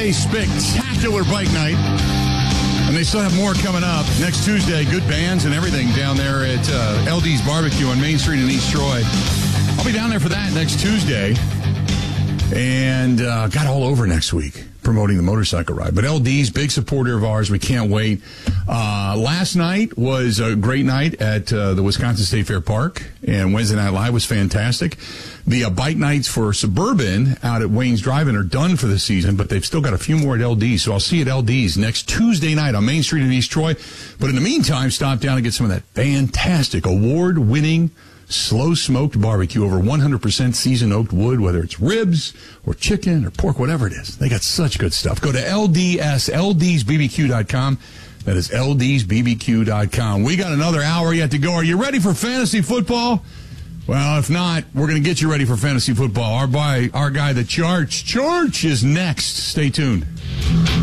a spectacular bike night. And they still have more coming up. Next Tuesday, good bands and everything down there at LD's Barbecue on Main Street in East Troy. I'll be down there for that next Tuesday. And got all over next week promoting the motorcycle ride. But LD's, big supporter of ours. We can't wait. Last night was a great night at the Wisconsin State Fair Park. And Wednesday Night Live was fantastic. The bike nights for Suburban out at Wayne's Drive-In are done for the season, but they've still got a few more at LD's. So I'll see you at LD's next Tuesday night on Main Street in East Troy. But in the meantime, stop down and get some of that fantastic award-winning slow-smoked barbecue over 100% seasoned oak wood, whether it's ribs or chicken or pork, whatever it is. They got such good stuff. Go to ldsbbq.com. That is ldsbbq.com. We got another hour yet to go. Are you ready for fantasy football? Well, if not, we're going to get you ready for fantasy football. Our guy, the Church is next. Stay tuned.